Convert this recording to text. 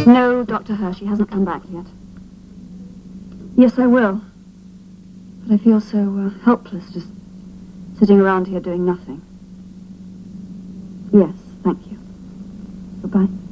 No, Dr. Hershey hasn't come back yet. Yes, I will. But I feel so helpless just sitting around here doing nothing. Yes, thank you. Goodbye.